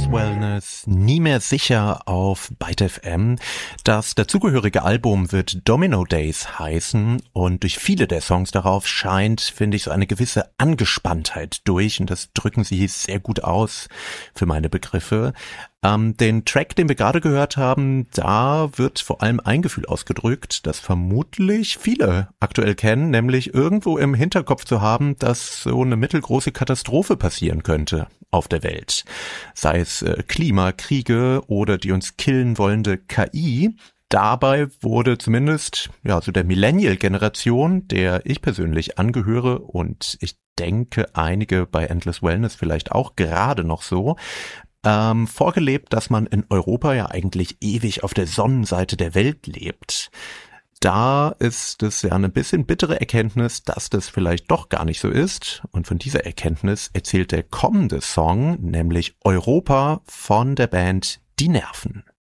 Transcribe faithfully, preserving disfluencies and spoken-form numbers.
Endless Wellness, nie mehr sicher auf Byte F M. Das dazugehörige Album wird Domino Days heißen und durch viele der Songs darauf scheint, finde ich, so eine gewisse Angespanntheit durch und das drücken sie sehr gut aus für meine Begriffe. Ähm, den Track, den wir gerade gehört haben, da wird vor allem ein Gefühl ausgedrückt, das vermutlich viele aktuell kennen, nämlich irgendwo im Hinterkopf zu haben, dass so eine mittelgroße Katastrophe passieren könnte auf der Welt. Sei es äh, Klimakriege oder die uns killen wollende K I. Dabei wurde zumindest ja so der Millennial-Generation, der ich persönlich angehöre und ich denke einige bei Endless Wellness vielleicht auch gerade noch so, Ähm, vorgelebt, dass man in Europa ja eigentlich ewig auf der Sonnenseite der Welt lebt. Da ist es ja eine bisschen bittere Erkenntnis, dass das vielleicht doch gar nicht so ist. Und von dieser Erkenntnis erzählt der kommende Song, nämlich Europa von der Band Die Nerven.